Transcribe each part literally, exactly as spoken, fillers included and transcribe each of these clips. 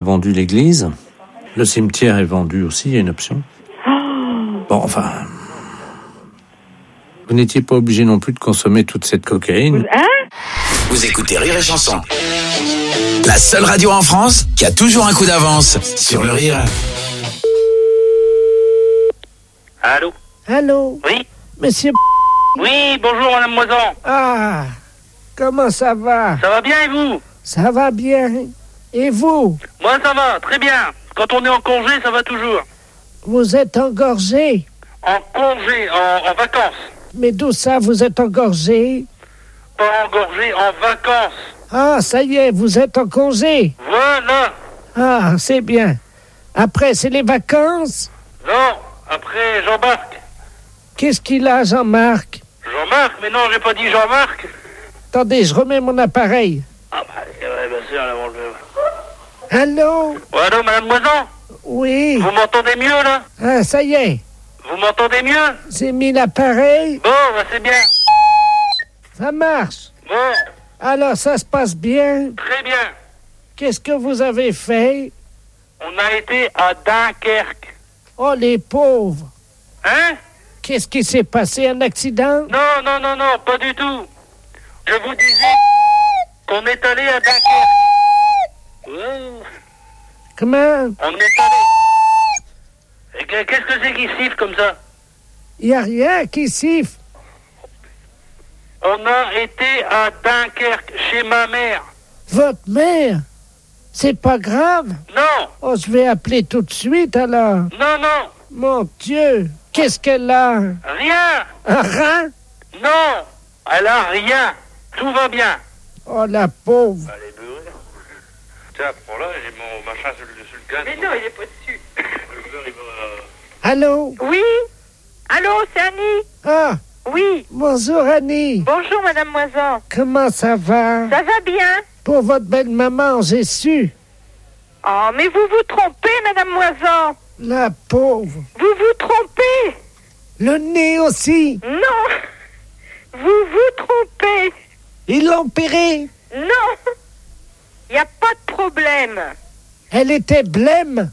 vendu l'église. Le cimetière est vendu aussi, il y a une option. Bon, enfin... Vous n'étiez pas obligé non plus de consommer toute cette cocaïne. Hein? Vous écoutez Rire et Chanson. La seule radio en France qui a toujours un coup d'avance sur le rire. Allô? Allô? Oui? Monsieur... Oui, bonjour Madame Moisan. Ah, comment ça va? Ça va bien et vous? Ça va bien. Et vous? Moi ça va, très bien. Quand on est en congé, ça va toujours. Vous êtes engorgé? En congé, en, en vacances. Mais d'où ça, vous êtes engorgé? Pas engorgé, en vacances. Ah, ça y est, vous êtes en congé. Voilà. Ah, c'est bien. Après, c'est les vacances? Non, après Jean-Marc. Qu'est-ce qu'il a, Jean-Marc? Jean-Marc? Mais non, j'ai pas dit Jean-Marc. Attendez, je remets mon appareil. Ah bah, ouais, bien sûr, là, bon, je... Allô? Ouais, allô, Madame Moisan? Oui. Vous m'entendez mieux, là? Ah, ça y est. Vous m'entendez mieux? J'ai mis l'appareil. Bon, bah c'est bien. Ça marche. Bon, Alors, ça se passe bien. très bien. Qu'est-ce que vous avez fait? On a été à Dunkerque. Oh, les pauvres. Hein? Qu'est-ce qui s'est passé? Un accident? Non, non, non, non, pas du tout. Je vous disais qu'on est allé à Dunkerque. Oh, Comment? on est allé. Et que- qu'est-ce que c'est qui siffle comme ça? Il n'y a rien qui siffle. On a été à Dunkerque, chez ma mère. Votre mère? C'est pas grave? Non, Oh, je vais appeler tout de suite, alors. non, non, Mon Dieu, qu'est-ce qu'elle a? rien. Un rein? Non, elle a rien. Tout va bien. Oh, la pauvre. Allez, beurre. Tiens, prends-là, j'ai mon machin sur le, sur le gaz. Mais non, il est pas dessus. Le beurre, il va... Allô? Oui? Allô, c'est Annie? Ah, Oui. bonjour Annie. Bonjour, Madame Moisan. Comment ça va? Ça va bien? Pour votre belle-maman, j'ai su. Oh, mais vous vous trompez, Madame Moisan. La pauvre. Vous vous trompez. Le nez aussi. Non. Vous vous trompez. Ils l'ont opérée. Non. Il n'y a pas de problème. Elle était blême.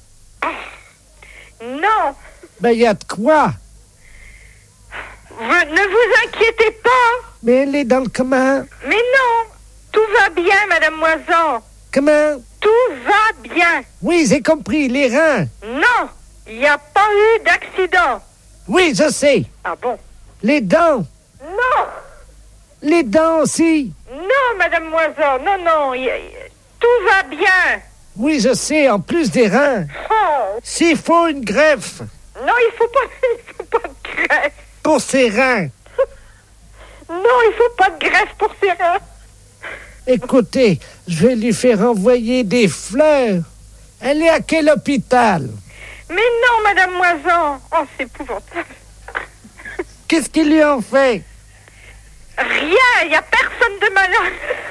Non. Ben, il y a de quoi. Vous, ne vous inquiétez pas. Mais elle est dans le comment? Mais non. Tout va bien, Madame Moisan. Comment? Tout va bien. Oui, j'ai compris, les reins. Non. Il n'y a pas eu d'accident. Oui, je sais. Ah bon? Les dents. Non. Les dents aussi. Non, Madame Moisan. Non, non. y- y- Tout va bien. Oui, je sais, en plus des reins. Oh. S'il faut une greffe Non, il faut pas, il faut pas de greffe. pour ses reins. Non, il faut pas de greffe pour ses reins. Écoutez, je vais lui faire envoyer des fleurs. Elle est à quel hôpital? Mais non, Madame Moisan. Oh, c'est épouvantable. Qu'est-ce qu'ils lui ont fait? Rien, il n'y a personne de malade.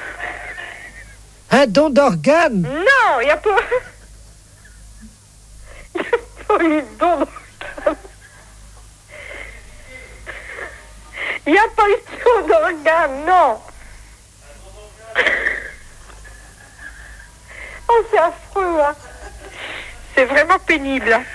Un don d'organes? Non, il n'y a pas... Il n'y a pas eu de don d'organes. Il n'y a pas eu de don d'organes, non. Oh, c'est affreux, hein. C'est vraiment pénible, hein.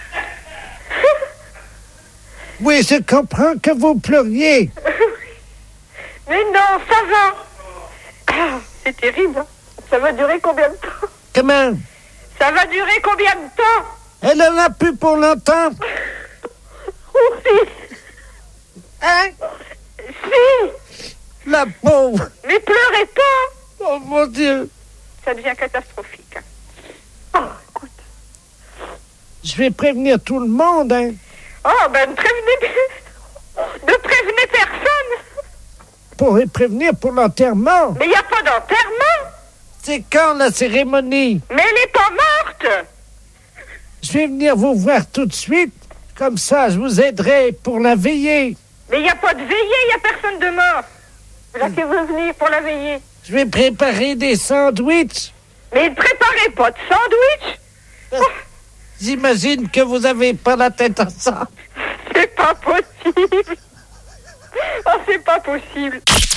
Oui, je comprends que vous pleuriez. Mais non, ça va. Ah, c'est terrible, hein. Ça va durer combien de temps? Comment? Ça va durer combien de temps? Elle en a plus pour longtemps. Oui. Hein? Si. La pauvre. Mais pleurez pas. Oh mon Dieu. Ça devient catastrophique. Hein. Oh, écoute. Je vais prévenir tout le monde, hein. Oh, ben ne prévenez... Ne prévenez personne. Pour les prévenir pour l'enterrement. Mais il n'y a pas d'enterrement. C'est quand la cérémonie? Mais elle n'est pas morte. Je vais venir vous voir tout de suite. Comme ça, je vous aiderai pour la veillée. Mais il n'y a pas de veillée, il n'y a personne de mort. Là qui veut venir pour la veillée. Je vais préparer des sandwichs. Mais ne préparez pas de sandwich. Oh, J'imagine que vous avez pas la tête en sang. c'est pas possible. Oh, c'est pas possible.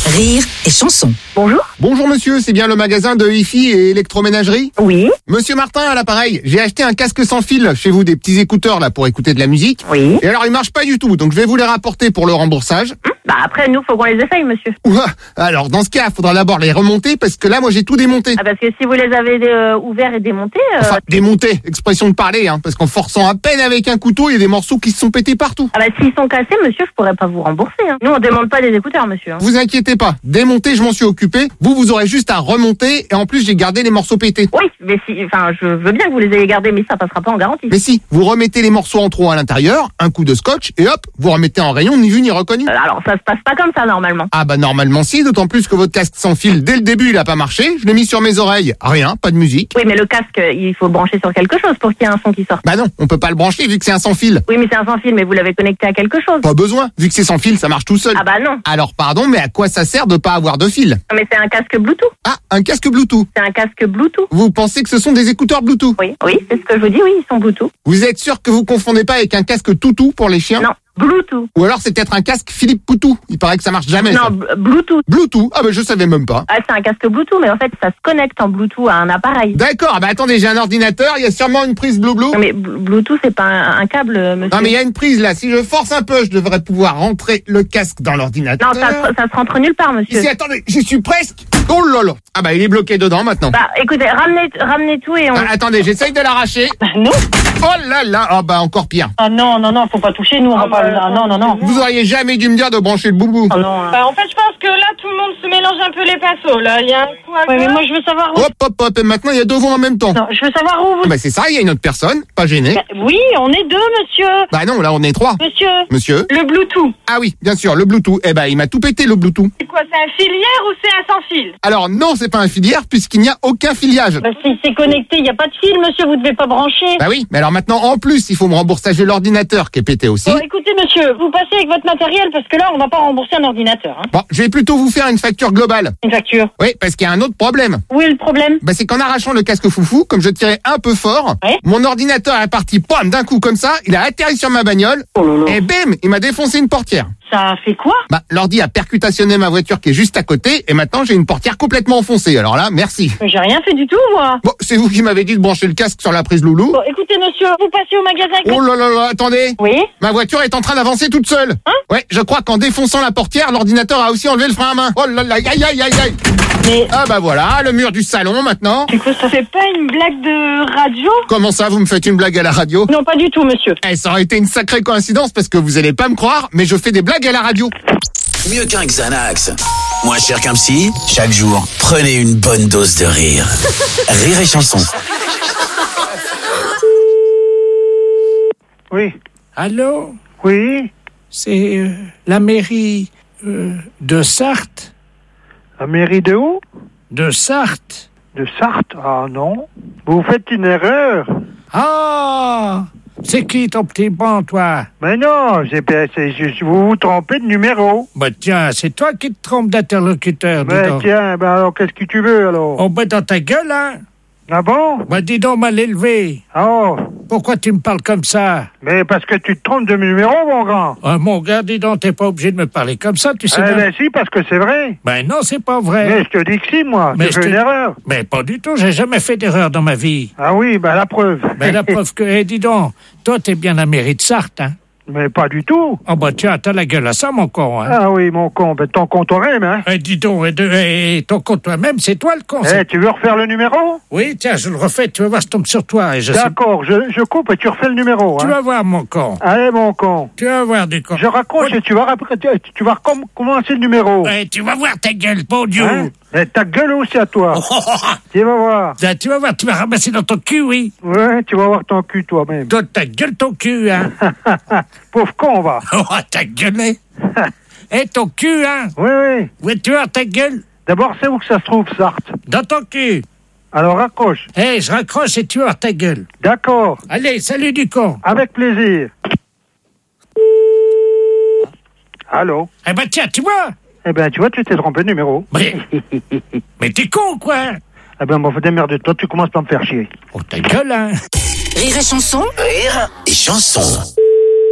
Rire et chanson. Bonjour. Bonjour monsieur, c'est bien le magasin de hi-fi et électroménagerie ? Oui. Monsieur Martin à l'appareil, j'ai acheté un casque sans fil chez vous, des petits écouteurs là pour écouter de la musique. Oui. Et alors ils marchent pas du tout, donc je vais vous les rapporter pour le remboursage. Hum, bah après, nous, faut qu'on les essaye, monsieur. Ouah, alors dans ce cas, faudra d'abord les remonter parce que là moi j'ai tout démonté. Ah, parce que si vous les avez euh, ouverts et démontés... Euh... Enfin, démonté, expression de parler, hein, parce qu'en forçant à peine avec un couteau, il y a des morceaux qui se sont pétés partout. Ah bah s'ils sont cassés, monsieur, je pourrais pas vous rembourser. Hein. Nous, on démonte pas des écouteurs, monsieur. Hein. Vous inquiétez pas, démonter, je m'en suis occupé. Vous, vous aurez juste à remonter et en plus j'ai gardé les morceaux pétés. Oui, mais si, enfin, je veux bien que vous les ayez gardés, mais ça passera pas en garantie. Mais si, vous remettez les morceaux en trop à l'intérieur, un coup de scotch et hop, vous remettez en rayon, ni vu ni reconnu. Euh, alors ça se passe pas comme ça normalement. Ah bah normalement si, d'autant plus que votre casque sans fil, dès le début, il a pas marché. Je l'ai mis sur mes oreilles, rien, pas de musique. Oui, mais le casque, il faut brancher sur quelque chose pour qu'il y ait un son qui sorte. Bah non, on peut pas le brancher vu que c'est un sans fil. Oui, mais c'est un sans fil, mais vous l'avez connecté à quelque chose. Pas besoin, vu que c'est sans fil, ça marche tout seul. Ah bah non. Alors pardon, mais à quoi ça sert de pas avoir de fil ? Non, mais c'est un casque Bluetooth. Ah, un casque Bluetooth. C'est un casque Bluetooth. Vous pensez que ce sont des écouteurs Bluetooth ? Oui, oui, c'est ce que je vous dis, oui, ils sont Bluetooth. Vous êtes sûr que vous confondez pas avec un casque toutou pour les chiens ? Non, Bluetooth. Ou alors c'est peut-être un casque Philippe Poutou. Il paraît que ça marche jamais. Non, ça. b- Bluetooth. Bluetooth. Ah bah je savais même pas. Ah, c'est un casque Bluetooth, mais en fait, ça se connecte en Bluetooth à un appareil. D'accord. Ah bah attendez, j'ai un ordinateur. Il y a sûrement une prise blou blou. Non, mais b- Bluetooth, c'est pas un, un câble, euh, monsieur. Non mais il y a une prise là. Si je force un peu, je devrais pouvoir rentrer le casque dans l'ordinateur. Non, ça, se- ça se rentre nulle part, monsieur. Ici, attendez, j'y suis presque. Oh là là. Ah bah il est bloqué dedans maintenant. Bah, écoutez, ramenez, ramenez tout et on... Ah, attendez, j'essaye de l'arracher. Non. Oh là là. Ah bah encore pire. Ah non, non, non, faut pas toucher, nous, on va pas... Ah, non, non, non. Vous auriez jamais dû me dire de brancher le boubou. Ah non. hein. Bah, en fait, je pense que là, tout le monde se mélange un peu les pinceaux, là. Il y a un coup à Ouais, mais gauche. moi, je veux savoir où... Hop hop hop. Et maintenant il y a deux voix en même temps. Non, je veux savoir où vous... Ah bah c'est ça. Il y a une autre personne. Pas gêné. Bah, oui, on est deux, monsieur. Bah non, là on est trois. Monsieur. Monsieur. Le Bluetooth. Ah oui, bien sûr, le Bluetooth. Eh ben, il m'a tout pété, le Bluetooth. C'est quoi, c'est un filière ou c'est un sans fil? Alors non, c'est pas un filière puisqu'il n'y a aucun filiage. Bah, si c'est connecté, il n'y a pas de fil, monsieur, vous devez pas brancher. Bah oui, mais alors maintenant, en plus, il faut me remboursager l'ordinateur qui est pété aussi. Bon, écoutez, monsieur, vous passez avec votre matériel parce que là, on va pas rembourser un ordinateur. Hein. Bon, je vais plutôt vous faire une facture globale. Une facture. Oui, parce qu'il y a un autre problème. Où est le problème? Bah c'est qu'en arrachant le casque foufou, comme je tirais un peu fort, Ouais. mon ordinateur est parti, pom, d'un coup comme ça, il a atterri sur ma bagnole, Oh là là. et bim, il m'a défoncé une portière. Ça fait quoi? Bah, l'ordi a percutationné ma voiture qui est juste à côté, et maintenant j'ai une portière complètement enfoncée. Alors là, merci. Mais j'ai rien fait du tout, moi. Bon, c'est vous qui m'avez dit de brancher le casque sur la prise loulou. Bon, écoutez, monsieur, vous passez au magasin avec Oh là là là, attendez. Oui. Ma voiture est en train d'avancer toute seule. Hein? Ouais, je crois qu'en défonçant la portière, l'ordinateur a aussi enlevé le frein à main. Oh là là, aïe aïe aïe aïe. Mais... Ah bah voilà, le mur du salon maintenant. Du coup, ça fait pas une blague de radio? Comment ça, vous me faites une blague à la radio? Non, pas du tout, monsieur. Eh, ça aurait été une sacrée coïncidence parce que vous allez pas me croire, mais je fais des blagues à la radio. Mieux qu'un Xanax. Moins cher qu'un psy. Chaque jour, prenez une bonne dose de rire. Rire et chanson. Oui, Allô? oui, C'est euh, la mairie euh, de Sarthe? la mairie de où? De Sarthe? De Sarthe? Ah non, vous faites une erreur. Ah! C'est qui ton petit bon, toi? Mais non, c'est, c'est, je- vous vous trompez de numéro. Bah tiens, c'est toi qui te trompes d'interlocuteur, dis Mais donc. tiens, ben alors qu'est-ce que tu veux alors? Oh, bah dans ta gueule, hein? Ah bon? Bah dis donc, mal élevé. Oh, Pourquoi tu me parles comme ça? mais parce que tu te trompes de numéro, mon grand. Ah, mon gars, dis donc, t'es pas obligé de me parler comme ça, tu sais Eh bien. ben si, parce que c'est vrai. Ben non, c'est pas vrai. Mais je te dis que si, moi, Mais tu je fais te- une erreur. Mais pas du tout, j'ai jamais fait d'erreur dans ma vie. Ah oui, ben la preuve. Ben la preuve que, eh, dis donc, toi t'es bien la mairie de Sarthe, hein? Mais pas du tout. Oh bah tiens, t'as la gueule à ça, mon con, hein? Ah oui, mon con, ben ton con toi-même, hein. Eh, dis donc, eh, de- eh, ton con toi-même, c'est toi le con. Eh, c'est- tu veux refaire le numéro? Oui, tiens, je le refais, tu vas voir, je tombe sur toi. Et je sais... D'accord, je, je coupe et tu refais le numéro, Tu hein. vas voir, mon con. Allez, mon con. Tu vas voir, du con. Je raccroche et tu vas, rap- tu, tu vas recom- commencer le numéro. Eh, tu vas voir ta gueule, bon Dieu. Hein? Et ta gueule aussi à toi. Oh, oh, oh. Tu vas voir. Là, tu vas voir, tu vas ramasser dans ton cul, oui. Ouais, tu vas voir ton cul toi-même. Toi, ta gueule, ton cul, hein. Pauvre con, va. Oh, ta gueule, hein. Eh, ton cul, hein. Oui, oui. Oui, tu vois ta gueule D'abord, c'est où que ça se trouve, Sarthe? dans ton cul. Alors, raccroche. Eh, je raccroche et tu vas voir ta gueule. D'accord. Allez, salut du con. Avec plaisir. Allô? Eh ben tiens, tu vois. Eh ben, tu vois, tu t'es trompé de numéro. Mais, mais t'es con, quoi. Eh ben, bon, démerde-toi, tu commences par me faire chier. Oh, ta gueule, hein. Rire et chanson. Rire et chanson. Bon,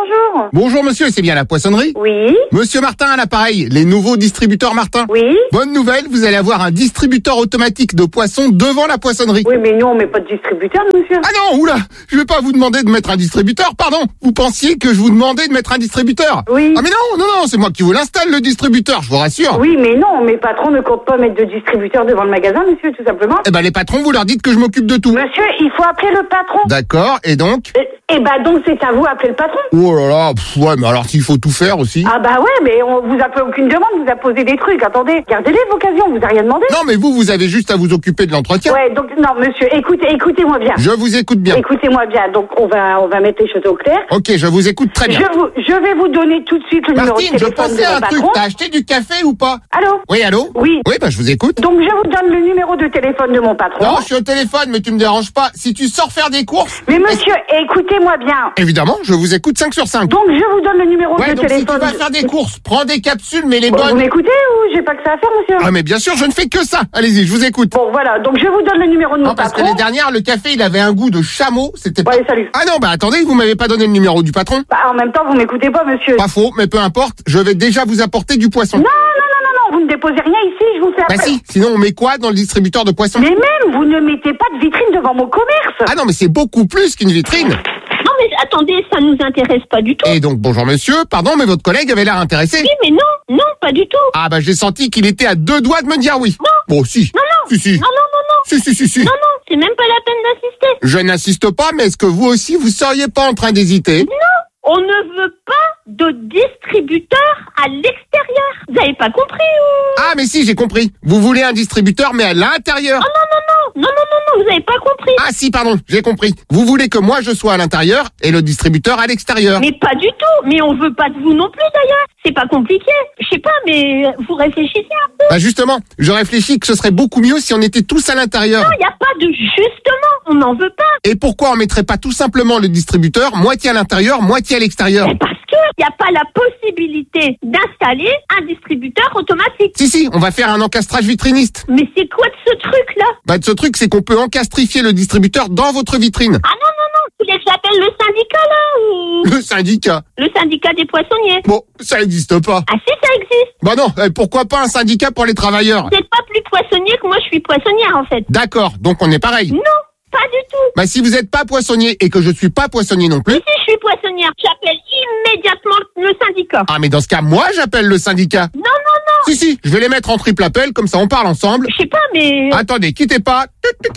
bonjour. Bonjour monsieur, c'est bien la poissonnerie? Oui. Monsieur Martin à l'appareil, les nouveaux distributeurs Martin. Oui. Bonne nouvelle, vous allez avoir un distributeur automatique de poissons devant la poissonnerie. Oui, mais nous, on met pas de distributeur, monsieur. Ah non, oula, je vais pas vous demander de mettre un distributeur, pardon. Vous pensiez que je vous demandais de mettre un distributeur? Oui. Ah mais non, non, non, c'est moi qui vous l'installe le distributeur, je vous rassure. Oui, mais non, mes patrons ne comptent pas mettre de distributeur devant le magasin, monsieur, tout simplement. Eh ben les patrons, vous leur dites que je m'occupe de tout. Monsieur, il faut appeler le patron. D'accord, et donc? Eh eh ben donc c'est à vous appeler le patron. Oh là là, pff, ouais, mais alors s'il faut tout faire aussi. Ah bah ouais, mais on vous a fait aucune demande, vous a posé des trucs. Attendez, gardez-les l'occasion, vous a rien demandé. Non mais vous, vous avez juste à vous occuper de l'entretien. Ouais, donc non, monsieur, écoutez, écoutez-moi bien. Je vous écoute bien. Écoutez-moi bien. Donc on va, on va mettre les choses au clair. Ok, je vous écoute très bien. Je vous, je vais vous donner tout de suite le numéro de Martine, je téléphone de pensais à mon un truc. patron. T'as acheté du café ou pas? Allô? Oui, allô? Oui. Oui, bah je vous écoute. Donc je vous donne le numéro de téléphone de mon patron. Non, je suis au téléphone, mais tu me déranges pas. Si tu sors faire des courses... Mais monsieur, écoutez-moi bien. Évidemment, je vous écoute cinq sur cinq. Donc je vous donne le numéro Ouais, de donc si tu téléphone. vas faire des courses, prends des capsules, mais les Bon, vous bonnes. m'écoutez ou j'ai pas que ça à faire, monsieur? Ah mais bien sûr, je ne fais que ça. Allez-y, je vous écoute. Bon, voilà. Donc je vous donne le numéro de mon Non, parce que patron. les dernières, le café, il avait un goût de chameau. C'était pas... Ouais, salut. Ah non, bah attendez, vous m'avez pas donné le numéro du patron. Bah, en même temps, vous m'écoutez pas, monsieur. Pas faux, mais peu importe, je vais déjà vous apporter du poisson. Non, non, non, non, non, vous ne déposez rien ici, je vous fais Bah après. si, sinon on met quoi dans le distributeur de poissons? Mais même, vous ne mettez pas de vitrine devant mon commerce. Ah non, mais c'est beaucoup plus qu'une vitrine. Non, mais attendez, ça nous intéresse pas du tout. Et donc, bonjour monsieur, pardon, mais votre collègue avait l'air intéressé. Oui, mais non, non, pas du tout. Ah bah j'ai senti qu'il était à deux doigts de me dire oui. Non. Bon, si. Non, non. Si, si. Non, non, non, non. Si, si, si, si. Non, non, c'est même pas la peine d'assister. Je n'insiste pas, mais est-ce que vous aussi, vous seriez pas en train d'hésiter? Non, on ne veut pas de distributeur à l'extérieur. Vous avez pas compris ou... Ah, mais si, j'ai compris. Vous voulez un distributeur, mais à l'intérieur. Oh, non, non, non, non, non, non, non, vous avez pas compris. Ah si, pardon, j'ai compris. Vous voulez que moi je sois à l'intérieur et le distributeur à l'extérieur. Mais pas du tout. Mais on veut pas de vous non plus d'ailleurs. C'est pas compliqué. Je sais pas, mais vous réfléchissez un peu. Bah justement, je réfléchis que ce serait beaucoup mieux si on était tous à l'intérieur. Non, il y a pas de justement. On n'en veut pas. Et pourquoi on mettrait pas tout simplement le distributeur moitié à l'intérieur, moitié à l'extérieur? Mais parce que il n'y a pas la possibilité d'installer un distributeur automatique. Si, si, on va faire un encastrage vitriniste. Mais c'est quoi de ce truc-là? Bah de ce truc, c'est qu'on peut encastrifier le distributeur dans votre vitrine. Ah non, non, non. Vous voulez que j'appelle le syndicat, là, ou... Le syndicat. Le syndicat des poissonniers. Bon, ça n'existe pas. Ah si, ça existe. Bah non, eh, pourquoi pas un syndicat pour les travailleurs? Vous n'êtes pas plus poissonnier que moi, je suis poissonnière, en fait. D'accord, donc on est pareil. Non, pas du tout. Bah si vous n'êtes pas poissonnier et que je suis pas poissonnier non plus... Si, si, je suis poissonnière. J'appelle immédiatement le syndicat. Ah mais dans ce cas, moi j'appelle le syndicat. Non, non, non. Si, si, je vais les mettre en triple appel, comme ça on parle ensemble. Je sais pas, mais... Attendez, quittez pas.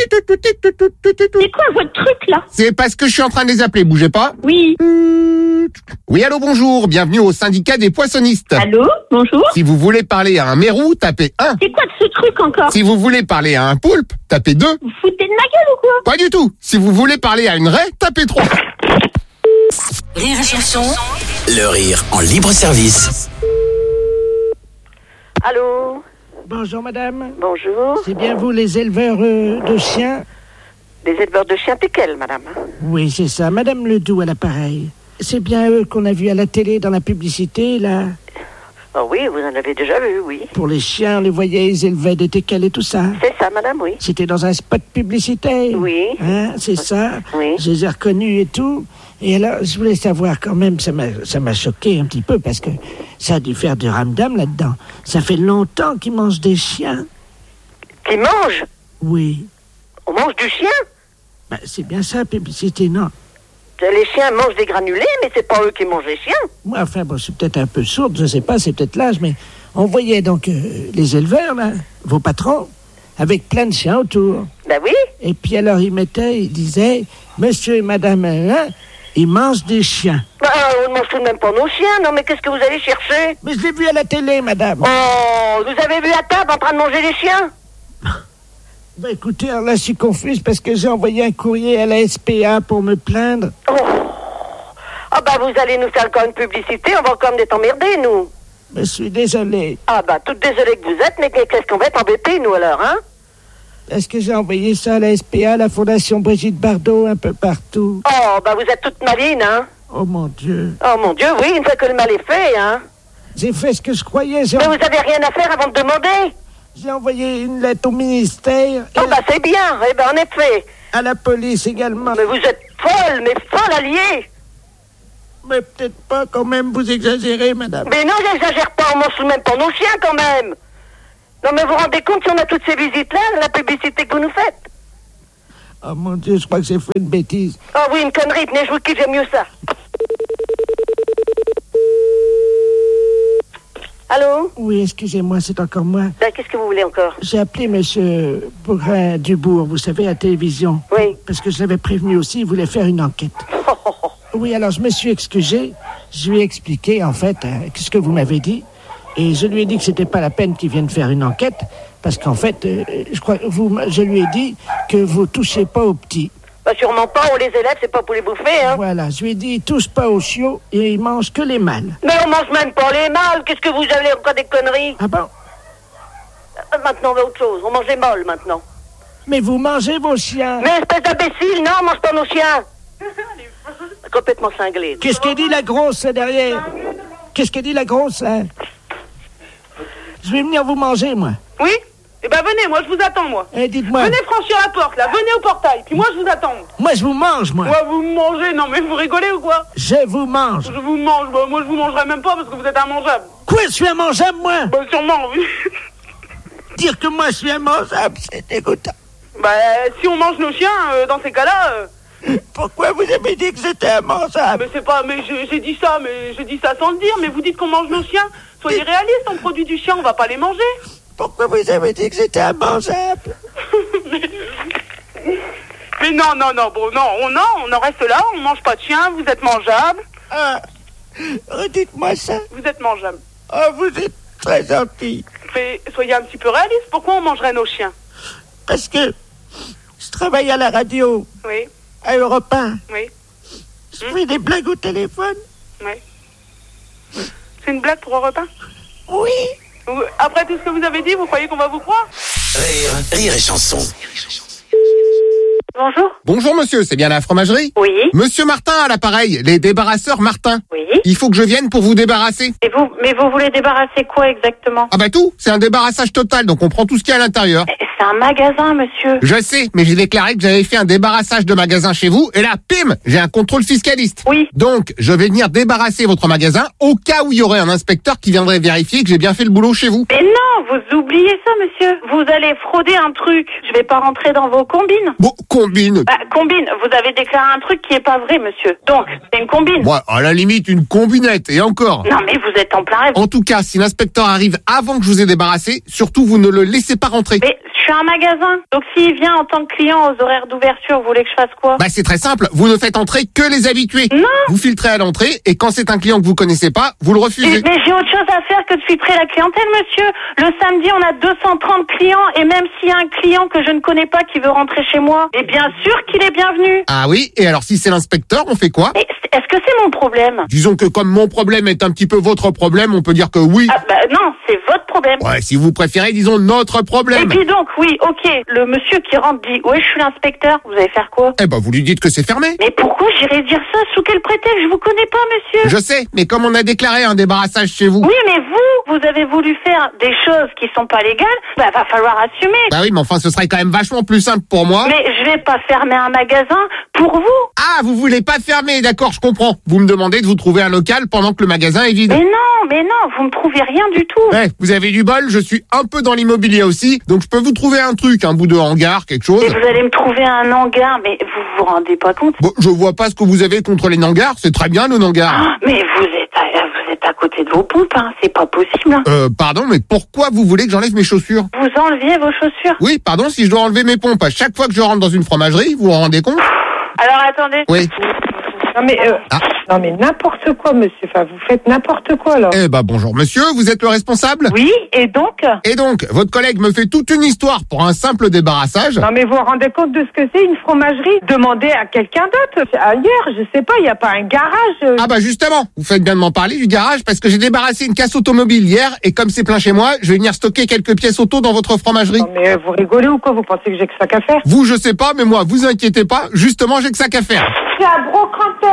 C'est quoi votre truc, là? C'est parce que je suis en train de les appeler, bougez pas. Oui. Oui, allô, bonjour, bienvenue au syndicat des poissonnistes. Allô, bonjour. Si vous voulez parler à un mérou, tapez un. C'est quoi de ce truc encore? Si vous voulez parler à un poulpe, tapez deux. Vous foutez de ma gueule ou quoi? Pas du tout. Si vous voulez parler à une raie, tapez trois. Rire et chanson, le rire en libre service. Allô? Bonjour madame. Bonjour. C'est bien vous les éleveurs euh, de chiens? Les éleveurs de chiens piquels, madame. Oui, c'est ça. Madame Ledoux à l'appareil. C'est bien eux qu'on a vu à la télé dans la publicité, là. Oh oui, vous en avez déjà vu, oui. Pour les chiens, on les voyait, ils élevaient des teckels et tout ça. C'est ça, madame, oui. C'était dans un spot publicitaire. Oui. Hein, c'est ça. Oui. Je les ai reconnus et tout. Et alors, je voulais savoir quand même, ça m'a, ça m'a choqué un petit peu parce que ça a dû faire du ramdam là-dedans. Ça fait longtemps qu'ils mangent des chiens. Qui mangent? Oui. On mange du chien? Ben, c'est bien ça, la publicité, non? Les chiens mangent des granulés, mais c'est pas eux qui mangent les chiens. Moi, enfin, bon, c'est peut-être un peu sourde, je sais pas, c'est peut-être l'âge, mais on voyait donc euh, les éleveurs, là, vos patrons, avec plein de chiens autour. Ben oui. Et puis alors, ils mettaient, ils disaient, monsieur et madame, hein, ils mangent des chiens. Ben, on ne mange tout de même pas nos chiens, non, mais qu'est-ce que vous allez chercher? Mais je l'ai vu à la télé, madame. Oh, vous avez vu à table en train de manger les chiens? Ben écoutez, alors là, je suis confuse parce que j'ai envoyé un courrier à la S P A pour me plaindre. Oh. Ah ben, vous allez nous faire encore une publicité, on va encore être emmerdés, nous. Je suis désolé. Ah ben, toute désolée que vous êtes, mais qu'est-ce qu'on va être embêtés, nous, alors, hein? Est-ce que j'ai envoyé ça à la S P A, à la Fondation Brigitte Bardot, un peu partout? Oh, ben, vous êtes toute maline, hein? Oh mon Dieu. Oh, mon Dieu, oui, une fois que le mal est fait, hein? J'ai fait ce que je croyais. J'ai Mais vous avez rien à faire avant de demander? J'ai envoyé une lettre au ministère. Oh, bah, c'est bien. Eh ben, en effet. À la police également. Mais vous êtes folle, mais folle alliée. Mais peut-être pas, quand même, vous exagérez, madame. Mais non, j'exagère pas, on mange même pour nos chiens, quand même. Non, mais vous vous rendez compte si on a toutes ces visites-là, la publicité que vous nous faites? Oh mon Dieu, je crois que j'ai fait une bêtise. Oh oui, une connerie, tenez, je vous kiffe, j'aime mieux ça. Allô? Oui, excusez-moi, c'est encore moi. Ben, qu'est-ce que vous voulez encore? J'ai appelé monsieur Bourrin-Dubourg, vous savez, à la télévision. Oui. Parce que je l'avais prévenu aussi, il voulait faire une enquête. Oui, alors je me suis excusé. Je lui ai expliqué, en fait, euh, ce que vous m'avez dit. Et je lui ai dit que c'était pas la peine qu'il vienne faire une enquête. Parce qu'en fait, euh, je crois, vous, je lui ai dit que vous touchez pas aux petits. Bah, sûrement pas, on les élève, c'est pas pour les bouffer, hein. Voilà, je lui ai dit, il touche pas aux chiots et il mange que les mâles. Mais on mange même pas les mâles, qu'est-ce que vous avez encore des conneries? Ah bon? Euh, Maintenant, on va autre chose, on mange les mâles, maintenant. Mais vous mangez vos chiens. Mais espèce d'imbécile, non, on mange pas nos chiens. Complètement cinglé. Qu'est-ce qu'elle dit la grosse là, derrière? Qu'est-ce qu'elle dit la grosse là? Je vais venir vous manger, moi. Oui? Eh ben venez, moi je vous attends, moi. Eh, dites-moi. Venez franchir la porte, là, venez au portail, puis moi je vous attends. Moi, je vous mange, moi. Ouais, vous me mangez, non mais vous rigolez ou quoi? Je vous mange. Je vous mange, bah, moi je vous mangerai même pas parce que vous êtes immangeable. Quoi, je suis immangeable, moi? Bah sûrement, oui. Dire que moi, je suis immangeable, c'est dégoûtant. Bah si on mange nos chiens, euh, dans ces cas-là... Euh... Pourquoi vous avez dit que j'étais immangeable? Mais c'est pas... Mais j'ai, j'ai dit ça, mais j'ai dit ça sans le dire, mais vous dites qu'on mange nos chiens. Soyez réalistes, on produit du chien, on va pas les manger. Pourquoi vous avez dit que j'étais immangeable? mais... mais non, non, non, bon, non, on, non, on en reste là, on mange pas de chien, vous êtes mangeable. Ah, redites-moi ça. Vous êtes mangeable. Oh, vous êtes très gentil. Mais soyez un petit peu réaliste, pourquoi on mangerait nos chiens? Parce que je travaille à la radio. Oui. À Europe un. Oui. Je fais des blagues au téléphone. Oui. C'est une blague pour Europe un? Oui. Vous, après tout ce que vous avez dit, vous croyez qu'on va vous croire? Rire, rire et chanson. Bonjour. Bonjour monsieur, c'est bien la fromagerie? Oui. Monsieur Martin à l'appareil, les débarrasseurs Martin. Oui. Il faut que je vienne pour vous débarrasser. Et vous, mais vous voulez débarrasser quoi exactement? Ah bah tout, c'est un débarrassage total, donc on prend tout ce qu'il y a à l'intérieur. C'est un magasin, monsieur. Je sais, mais j'ai déclaré que j'avais fait un débarrassage de magasin chez vous, et là, pim, j'ai un contrôle fiscaliste. Oui. Donc, je vais venir débarrasser votre magasin au cas où il y aurait un inspecteur qui viendrait vérifier que j'ai bien fait le boulot chez vous. Mais non, vous oubliez ça, monsieur. Vous allez frauder un truc. Je vais pas rentrer dans vos combines. Bon, combine. Bah, combine. Vous avez déclaré un truc qui est pas vrai, monsieur. Donc, c'est une combine. Ouais, à la limite, une combinette, et encore. Non, mais vous êtes en plein rêve. En tout cas, si l'inspecteur arrive avant que je vous ai débarrassé, surtout vous ne le laissez pas rentrer. Mais je suis un magasin. Donc, s'il vient en tant que client aux horaires d'ouverture, vous voulez que je fasse quoi? Bah c'est très simple, vous ne faites entrer que les habitués. Non. Vous filtrez à l'entrée, et quand c'est un client que vous connaissez pas, vous le refusez. Mais, mais j'ai autre chose à faire que de filtrer la clientèle, monsieur. Le samedi, on a deux cent trente clients, et même s'il y a un client que je ne connais pas qui veut rentrer chez moi, et bien sûr qu'il est bienvenu. Ah oui, et alors si c'est l'inspecteur, on fait quoi? Mais est-ce que c'est mon problème? Disons que comme mon problème est un petit peu votre problème, on peut dire que oui. Ah bah non, c'est votre problème. Ouais, si vous préférez, disons notre problème. Et puis donc, oui, ok, le monsieur qui rentre dit « Ouais, je suis l'inspecteur », vous allez faire quoi? Eh ben, vous lui dites que c'est fermé. Mais pourquoi j'irais dire ça? Sous quel prétexte? Je vous connais pas, monsieur. Je sais, mais comme on a déclaré un débarrassage chez vous... Oui, mais vous, vous avez voulu faire des choses qui sont pas légales, bah va falloir assumer. Bah oui, mais enfin, ce serait quand même vachement plus simple pour moi. Mais je vais pas fermer un magasin pour vous. Ah, vous voulez pas fermer, d'accord, je comprends. Vous me demandez de vous trouver un local pendant que le magasin est vide. Mais non, mais non, vous me trouvez rien du tout. Ouais, vous avez du bol, je suis un peu dans l'immobilier aussi, donc je peux vous trouver un truc, un bout de hangar, quelque chose. Et vous allez me trouver un hangar, mais vous vous rendez pas compte? Bon, je vois pas ce que vous avez contre les hangars, c'est très bien nos hangars. Ah, mais vous êtes à, vous êtes à côté de vos pompes, hein, c'est pas possible. Hein. Euh, pardon, mais pourquoi vous voulez que j'enlève mes chaussures? Vous enleviez vos chaussures? Oui, pardon, si je dois enlever mes pompes à chaque fois que je rentre dans une fromagerie, vous vous rendez compte? Alors attendez. Oui. Non mais, euh, Ah. non mais n'importe quoi, monsieur. Enfin, vous faites n'importe quoi là. Eh ben bonjour monsieur, vous êtes le responsable? Oui, et donc? Et donc, votre collègue me fait toute une histoire pour un simple débarrassage. Non mais vous vous rendez compte de ce que c'est une fromagerie? Demandez à quelqu'un d'autre. Ailleurs, je sais pas, il n'y a pas un garage. euh. Ah bah justement, vous faites bien de m'en parler du garage parce que j'ai débarrassé une casse automobile hier et comme c'est plein chez moi, je vais venir stocker quelques pièces auto dans votre fromagerie. Non mais euh, vous rigolez ou quoi? Vous pensez que j'ai que ça qu'à faire? Vous, je sais pas, mais moi, vous inquiétez pas, justement, j'ai que ça qu'à faire. C'est un brocanteur.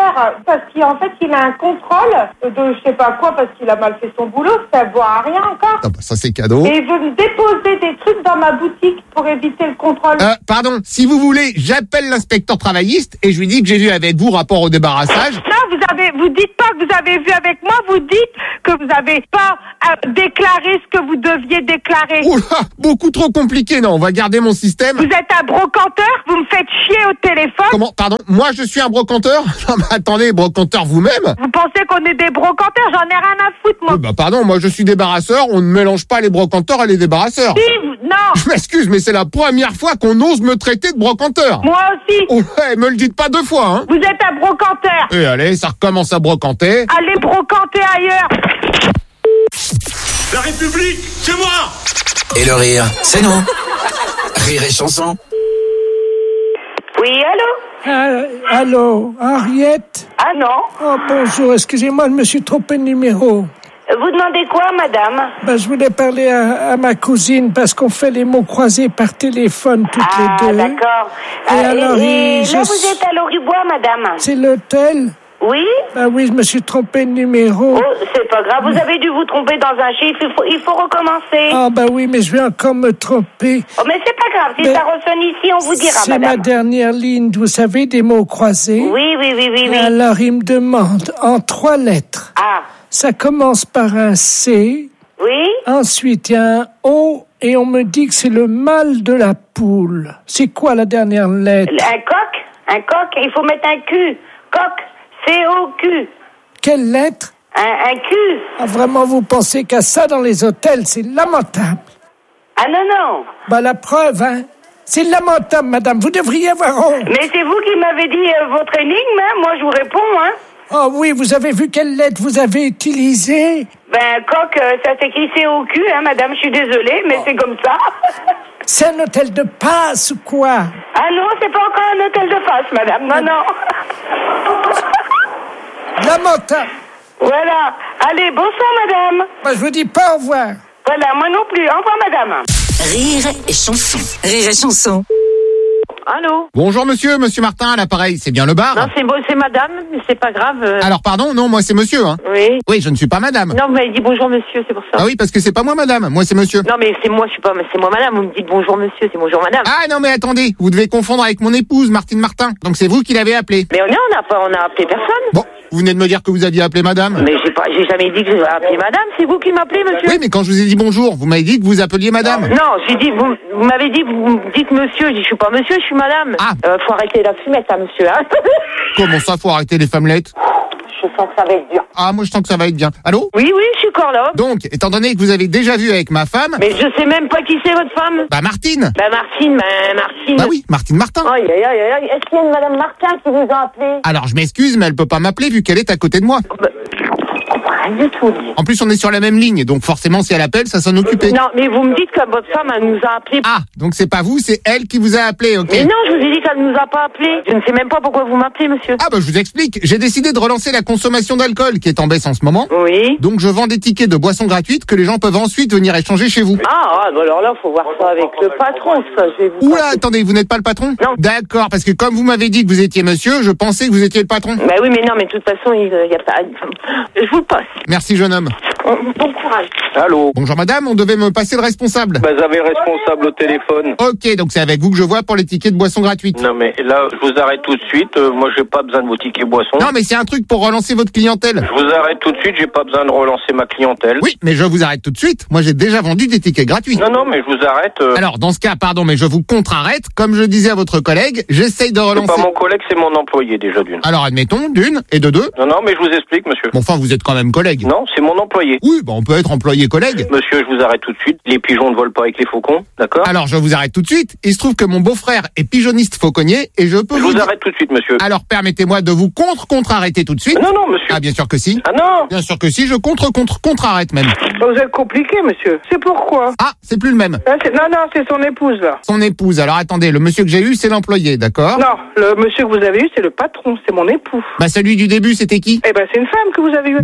heures, parce qu'en fait, il a un contrôle de je sais pas quoi, parce qu'il a mal fait son boulot, ça ne voit à rien encore. Ah bah ça c'est cadeau. Et il veut me déposer des trucs dans ma boutique pour éviter le contrôle. Euh, pardon, si vous voulez, j'appelle l'inspecteur travailliste et je lui dis que j'ai vu avec vous rapport au débarrassage. Non, vous avez, vous dites pas que vous avez vu avec moi, vous dites que vous avez pas euh, déclaré ce que vous deviez déclarer. Oula, beaucoup trop compliqué, non, on va garder mon système. Vous êtes un brocanteur, vous me faites chier au téléphone. Comment, pardon, moi je suis un brocanteur? Non mais attendez, brocanteur vous-même? Vous pensez qu'on est des brocanteurs? J'en ai rien à foutre, moi. Euh, bah pardon, moi je suis débarrasseur, on ne mélange pas les brocanteurs et les débarrasseurs. Si, vous- non. Je m'excuse, mais c'est la première fois qu'on ose me traiter de brocanteur. Moi aussi. Oh, ouais, me le dites pas deux fois, hein. Vous êtes un brocanteur. Et allez, ça recommence à brocanter. Allez brocanter ailleurs. La République, c'est moi! Et le rire, c'est nous. Rire et chanson. Oui, allô? Ah, allô, Henriette? Ah non? Oh, bonjour, excusez-moi, je me suis trompé de numéro. Vous demandez quoi, madame? Ben, je voulais parler à, à ma cousine parce qu'on fait les mots croisés par téléphone toutes Ah, les deux. d'accord. Et Ah, alors, et il- là, je- vous êtes à Loribois, madame? C'est l'hôtel? Oui? Ben oui, je me suis trompé de numéro. Oh, c'est pas grave, vous avez dû vous tromper dans un chiffre, il faut, il faut recommencer. Ah ben oui, mais je vais encore me tromper. Oh, mais c'est pas grave, si Mais- ça ressonne ici, on vous dira, C'est ma madame. dernière ligne, vous savez, des mots croisés. Oui, oui, oui, oui, oui. Alors, il me demande en trois lettres. Ah, Ça commence par un C. oui? Ensuite, il y a un O et on me dit que c'est le mâle de la poule. C'est quoi la dernière lettre? Un coq? Un coq, il faut mettre un Q. Coq, C O Q. Quelle lettre? Un, un Q. Ah, vraiment, vous pensez qu'à ça dans les hôtels, c'est lamentable. Ah non, non. Bah, la preuve, hein? C'est lamentable, madame. Vous devriez avoir honte. Mais c'est vous qui m'avez dit euh, votre énigme, hein? Moi, je vous réponds, hein? Oh oui, vous avez vu quelle lettre vous avez utilisée? Ben, coq, euh, ça s'écrit C O Q, hein, madame, je suis désolée, mais c'est comme ça. C'est un hôtel de passe ou quoi? Ah non, c'est pas encore un hôtel de face, madame, non, non. Lamentable. Voilà. Allez, bonsoir, madame. Bah, je vous dis pas au revoir. Voilà, moi non plus. Au revoir, madame. Rire et chanson. Rire et chanson. Allô? Bonjour monsieur, monsieur Martin à l'appareil, c'est bien le bar? Non, c'est bon, c'est madame, mais c'est pas grave. euh. Alors pardon, non, moi c'est monsieur, hein. Oui. Oui, je ne suis pas madame. Non, vous m'avez dit bonjour, monsieur, c'est pour ça. Ah oui, parce que c'est pas moi madame, moi c'est monsieur. Non, mais c'est moi, je suis pas, c'est moi, madame. Vous me dites bonjour, monsieur, c'est bonjour, madame. Ah non mais attendez, vous devez confondre avec mon épouse, Martine Martin. Donc c'est vous qui l'avez appelée. Mais on a, on a pas, on a appelé personne. Bon, vous venez de me dire que vous aviez appelé madame. Mais j'ai pas, j'ai jamais dit que j'ai appelé madame. C'est vous qui m'appelez, monsieur. Oui, mais quand je vous ai dit bonjour, vous m'avez dit que vous appeliez madame. Non, j'ai dit, vous, vous m'avez dit, vous me dites monsieur. J'ai dit, je suis pas monsieur, je suis madame. Ah. Euh, faut arrêter la fumette, hein, monsieur, hein. Comment ça, faut arrêter les femmelettes? Je sens que ça va être dur. Ah, moi je sens que ça va être bien. Allô? Oui, oui, je suis encore là. Donc, étant donné que vous avez déjà vu avec ma femme... Mais je sais même pas qui c'est, votre femme. Bah Martine. Bah, Martine, bah, Martine. Bah oui, Martine Martin. Aïe, aïe, aïe, aïe. Est-ce qu'il y a une madame Martin qui vous a appelé? Alors je m'excuse, mais elle peut pas m'appeler vu qu'elle est à côté de moi. Bah, rien du tout. En plus, on est sur la même ligne, donc forcément, si elle appelle, ça sonne occupé. Non, mais vous me dites que votre femme, elle nous a appelé. Ah, donc c'est pas vous, c'est elle qui vous a appelé, ok? Mais non, je vous ai dit qu'elle nous a pas appelé. Je ne sais même pas pourquoi vous m'appelez, monsieur. Ah bah je vous explique, j'ai décidé de relancer la consommation d'alcool qui est en baisse en ce moment. Oui. Donc je vends des tickets de boissons gratuites que les gens peuvent ensuite venir échanger chez vous. Ah, ah, bah alors là, faut voir ça avec le patron, ça. Je vais vous. Oula, attendez, vous n'êtes pas le patron? Non. D'accord, parce que comme vous m'avez dit que vous étiez monsieur, je pensais que vous étiez le patron. Bah oui, mais non, mais de toute façon, il y a pas. Je vous le passe. Merci jeune homme. Bon courage. Allô? Bonjour madame, on devait me passer le responsable. Bah, j'avais le responsable au téléphone. Ok, donc c'est avec vous que je vois pour les tickets de boissons gratuites. Non, mais là, je vous arrête tout de suite. Euh, moi, j'ai pas besoin de vos tickets boissons. Non mais c'est un truc pour relancer votre clientèle. Je vous arrête tout de suite. J'ai pas besoin de relancer ma clientèle. Oui, mais je vous arrête tout de suite. Moi j'ai déjà vendu des tickets gratuits. Non, non, mais je vous arrête. euh, Alors dans ce cas, pardon, mais je vous contre-arrête. Comme je disais à votre collègue, j'essaye de c'est relancer. pas mon collègue, c'est mon employé déjà d'une. Alors admettons, d'une, et de deux. Non, non, mais je vous explique, monsieur. Bon, enfin, vous êtes quand même collègue. Non, c'est mon employé. Oui, bah, on peut être employé-collègue. Monsieur, je vous arrête tout de suite. Les pigeons ne volent pas avec les faucons, d'accord? Alors, je vous arrête tout de suite. Il se trouve que mon beau-frère est pigeonniste fauconnier et je peux Je vous... vous dire- arrête tout de suite, monsieur. Alors, permettez-moi de vous contre-contre-arrêter tout de suite. Non, non, monsieur. Ah, bien sûr que si. Ah non! Bien sûr que si, je contre-contre-contre-arrête même. Vous êtes compliqué, monsieur. C'est pourquoi? Ah, c'est plus le même. Là, c'est- Non, non, c'est son épouse, là. Son épouse. Alors, attendez, le monsieur que j'ai eu, c'est l'employé, d'accord? Non, le monsieur que vous avez eu, c'est le patron, c'est mon époux. Bah, celui du début, c'était qui? Eh ben, c'est une femme que vous avez eu. D'accord.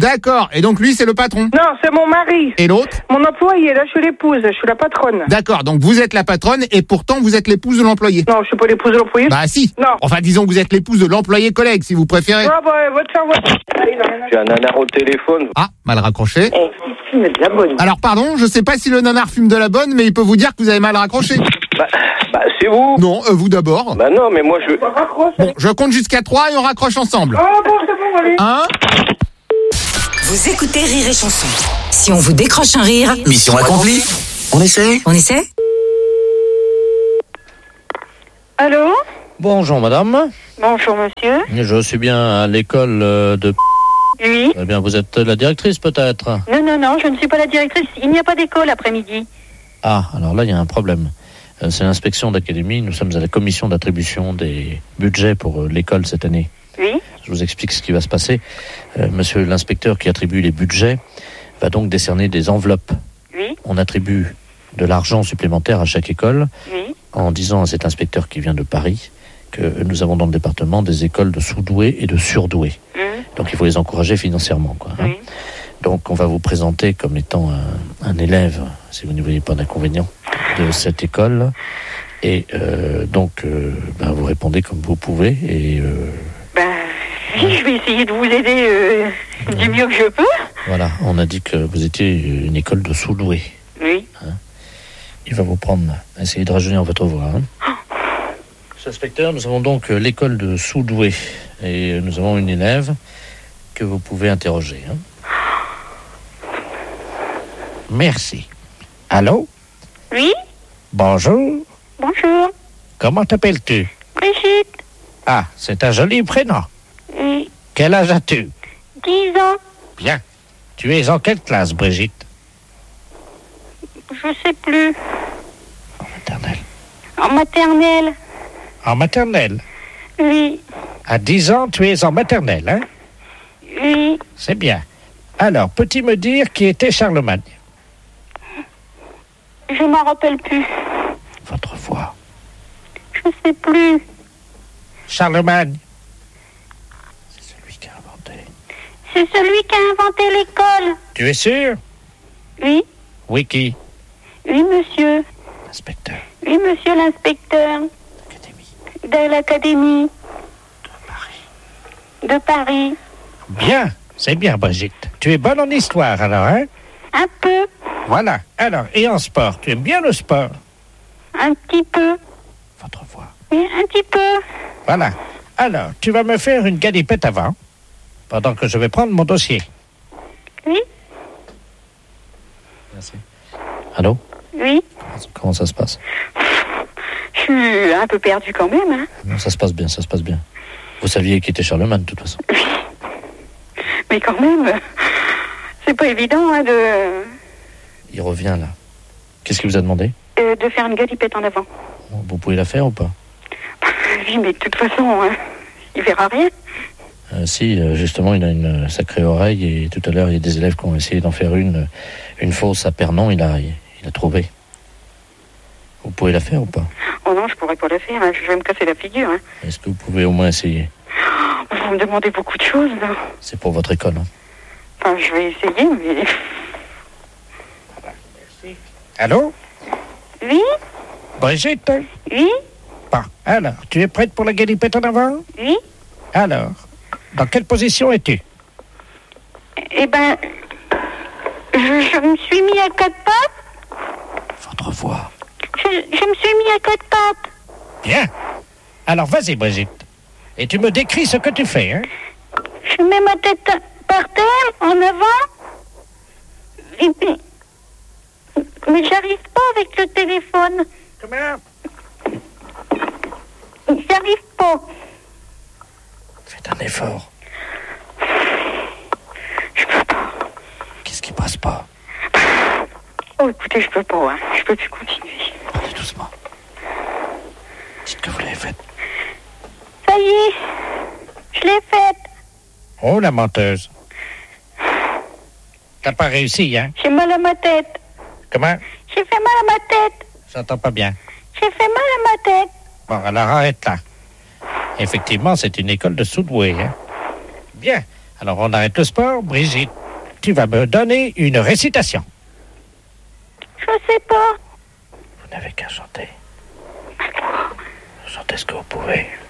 Et donc lui, c'est le patron? Non, c'est mon mari. Et l'autre? Mon employé, là, je suis l'épouse, je suis la patronne. D'accord, donc vous êtes la patronne et pourtant vous êtes l'épouse de l'employé. Non, je suis pas l'épouse de l'employé. Bah si. Non. Enfin, disons que vous êtes l'épouse de l'employé collègue, si vous préférez. Ah bah, va te faire voir. J'ai un nanar au téléphone. Ah, mal raccroché. Eh, il fume de la bonne. Alors pardon, je sais pas si le nanar fume de la bonne, mais il peut vous dire que vous avez mal raccroché. Bah, bah c'est vous. Non, euh, vous d'abord. Bah non, mais moi je... Bon, je compte jusqu'à trois et on raccroche ensemble. Ah bon, c'est bon, allez. Un. Vous écoutez Rire et Chanson. Si on vous décroche un rire, Mission accomplie. On essaie? on essaie? Allô? Bonjour madame, Bonjour monsieur. je suis bien à l'école euh, de... Oui. Eh bien vous êtes la directrice peut-être? Non, non, non, je ne suis pas la directrice. Il n'y a pas d'école l'après-midi. Ah, alors là il y a un problème. Euh, C'est l'inspection d'académie, nous sommes à la commission d'attribution des budgets pour euh, l'école cette année. Oui. Je vous explique ce qui va se passer. Euh, monsieur l'inspecteur qui attribue les budgets va donc décerner des enveloppes. Oui. On attribue de l'argent supplémentaire à chaque école Oui. en disant à cet inspecteur qui vient de Paris que nous avons dans le département des écoles de sous-doués et de surdoués. Mmh. Donc il faut les encourager financièrement, quoi, hein. Oui. Donc on va vous présenter comme étant un, un élève, si vous ne voyez pas d'inconvénient, de cette école. Et euh, donc euh, ben, vous répondez comme vous pouvez. Et euh, Ben, oui, je vais essayer de vous aider euh, du mieux que je peux. voilà, on a dit que vous étiez une école de sous-doués. Oui. Il va vous prendre, essayez de rajeunir votre voix. Hein. Monsieur l'inspecteur, nous avons donc euh, l'école de sous-doués. Et euh, nous avons une élève que vous pouvez interroger. Hein. Merci. Allô? Oui. Bonjour. Bonjour. Comment t'appelles-tu? Brigitte. Ah, c'est un joli prénom. Oui. Quel âge as-tu? dix ans. Bien. Tu es en quelle classe, Brigitte? Je sais plus. En maternelle. En maternelle. En maternelle. Oui. À dix ans, tu es en maternelle, hein? Oui. C'est bien. Alors, peux-tu me dire qui était Charlemagne? Je m'en rappelle plus. Votre voix. Je sais plus. Charlemagne. C'est celui qui a inventé. C'est celui qui a inventé l'école. Tu es sûr? Oui. Oui, qui? Oui, monsieur. Inspecteur. Oui, monsieur l'inspecteur. De l'académie. De Paris. De Paris. Bien. C'est bien, Brigitte. Tu es bonne en histoire, alors, hein? Un peu. Voilà. Alors, et en sport? Tu aimes bien le sport? Un petit peu. Votre voix. Oui, un petit peu. Voilà. Alors, tu vas me faire une galipette avant, pendant que je vais prendre mon dossier. Oui. Merci. Allô? Oui. Comment ça se passe? Je suis un peu perdue quand même, hein. Non, ça se passe bien, ça se passe bien. Vous saviez qui était Charlemagne, de toute façon. Oui. Mais quand même, c'est pas évident, hein, de... Il revient, là. Qu'est-ce qu'il vous a demandé? euh, de faire une galipette en avant. Vous pouvez la faire ou pas? Oui, mais de toute façon, hein, il verra rien. Euh, si, euh, justement, il a une sacrée oreille et tout à l'heure, il y a des élèves qui ont essayé d'en faire une, une fausse à Pernon, il a, il, il a trouvé. Vous pouvez la faire ou pas? Oh non, je pourrais pas la faire, hein, je vais me casser la figure. Hein. Est-ce que vous pouvez au moins essayer? Vous me demandez beaucoup de choses, là. C'est pour votre école, hein. Enfin, je vais essayer, mais... Merci. Allô? Oui? Brigitte? Oui? Bon, alors, tu es prête pour la galipette en avant? Oui? Alors, dans quelle position es-tu? Eh ben, je, je me suis mis à quatre pattes. Votre voix. Je, je me suis mis à quatre pattes. Bien. Alors, vas-y, Brigitte. Et tu me décris ce que tu fais, hein? Je mets ma tête par terre, en avant. Et puis... Mais j'arrive pas avec le téléphone. Comment? J'arrive pas. Faites un effort. Je peux pas. Qu'est-ce qui passe pas? Oh, écoutez, je peux pas, hein. Je peux plus continuer. Parlez doucement. Dites que vous l'avez faite. Ça y est, je l'ai faite. Oh, la menteuse. T'as pas réussi, hein? J'ai mal à ma tête. Comment? J'ai fait mal à ma tête. J'entends pas bien. J'ai fait mal à ma tête. Bon, alors arrête là. Effectivement, c'est une école de sous-doués, hein? Bien. Alors, on arrête le sport, Brigitte. tu vas me donner une récitation. Je sais pas. Vous n'avez qu'à chanter. Chantez ce que vous pouvez.